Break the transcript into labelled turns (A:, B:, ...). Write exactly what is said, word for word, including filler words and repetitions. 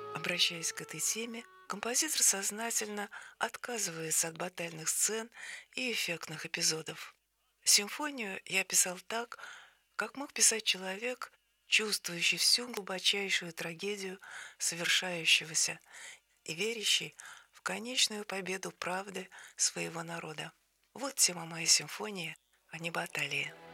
A: Обращаясь к этой теме, композитор сознательно отказывается от батальных сцен и эффектных эпизодов. Симфонию я писал так, как мог писать человек, чувствующий всю глубочайшую трагедию совершающегося и верящий в конечную победу правды своего народа. Вот тема моей симфонии, а не баталии.